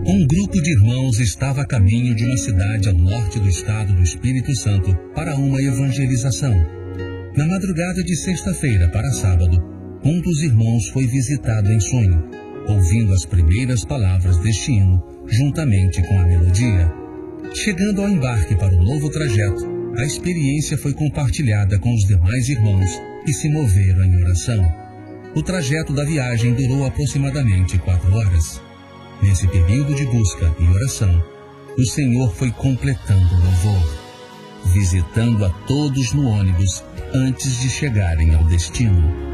Um grupo de irmãos estava a caminho de uma cidade ao norte do estado do Espírito Santo para uma evangelização. Na madrugada de sexta-feira para sábado, um dos irmãos foi visitado em sonho, ouvindo as primeiras palavras deste hino, juntamente com a melodia. Chegando ao embarque para o novo trajeto, a experiência foi compartilhada com os demais irmãos que se moveram em oração. O trajeto da viagem durou aproximadamente 4 horas. Nesse período de busca e oração, o Senhor foi completando o louvor, visitando a todos no ônibus antes de chegarem ao destino.